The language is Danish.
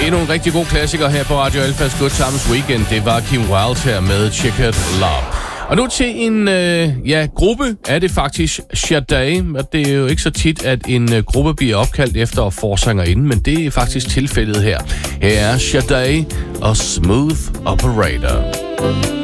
Endnu en rigtig god klassiker her på Radio Alphas Good Times Weekend. Det var Kim Wilde her med Checkered Love. Og nu til en gruppe er det faktisk Sade. Og det er jo ikke så tit, at en gruppe bliver opkaldt efter forsangerinden, men det er faktisk tilfældet her. Her er Sade og Smooth Operator.